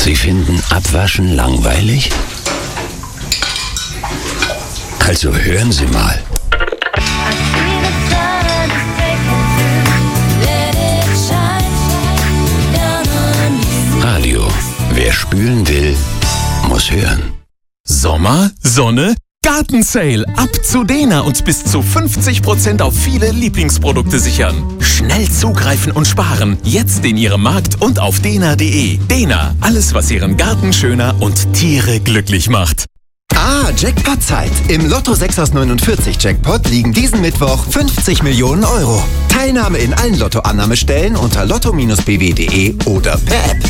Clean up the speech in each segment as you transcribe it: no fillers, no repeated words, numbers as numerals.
Sie finden Abwaschen langweilig? Also hören Sie mal. Radio. Wer spülen will, muss hören. Sommer, Sonne, Gartensale. Ab zu Dena und bis zu 50% auf viele Lieblingsprodukte sichern. Schnell zugreifen und sparen. Jetzt in Ihrem Markt und auf dena.de. Dena, alles was Ihren Garten schöner und Tiere glücklich macht. Jackpot-Zeit. Im Lotto 6 aus 49 Jackpot liegen diesen Mittwoch 50 Millionen Euro. Teilnahme in allen Lotto-Annahmestellen unter lotto-bw.de oder per App.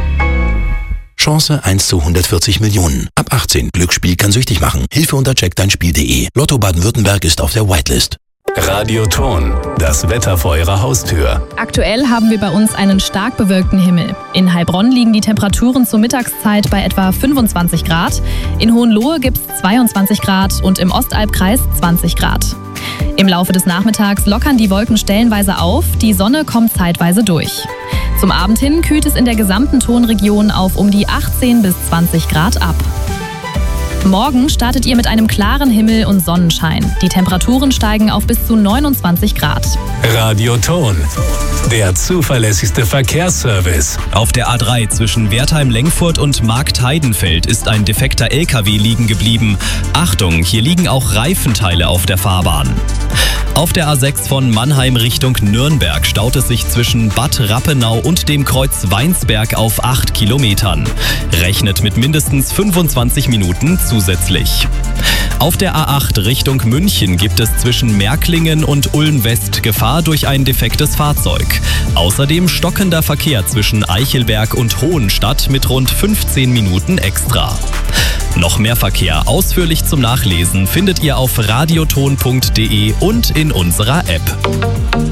Chance 1 zu 140 Millionen. Ab 18. Glücksspiel kann süchtig machen. Hilfe unter checkdeinspiel.de. Lotto Baden-Württemberg ist auf der Whitelist. Radioton, das Wetter vor Ihrer Haustür. Aktuell haben wir bei uns einen stark bewölkten Himmel. In Heilbronn liegen die Temperaturen zur Mittagszeit bei etwa 25 Grad. In Hohenlohe gibt es 22 Grad und im Ostalbkreis 20 Grad. Im Laufe des Nachmittags lockern die Wolken stellenweise auf, die Sonne kommt zeitweise durch. Zum Abend hin kühlt es in der gesamten Tonregion auf um die 18 bis 20 Grad ab. Morgen startet ihr mit einem klaren Himmel und Sonnenschein. Die Temperaturen steigen auf bis zu 29 Grad. Radioton, der zuverlässigste Verkehrsservice. Auf der A3 zwischen Wertheim-Lengfurt und Marktheidenfeld ist ein defekter LKW liegen geblieben. Achtung, hier liegen auch Reifenteile auf der Fahrbahn. Auf der A6 von Mannheim Richtung Nürnberg staut es sich zwischen Bad Rappenau und dem Kreuz Weinsberg auf 8 Kilometern. Rechnet mit mindestens 25 Minuten zusätzlich. Auf der A8 Richtung München gibt es zwischen Märklingen und Ulm-West Gefahr durch ein defektes Fahrzeug. Außerdem stockender Verkehr zwischen Eichelberg und Hohenstadt mit rund 15 Minuten extra. Noch mehr Verkehr ausführlich zum Nachlesen findet ihr auf radioton.de und in unserer App.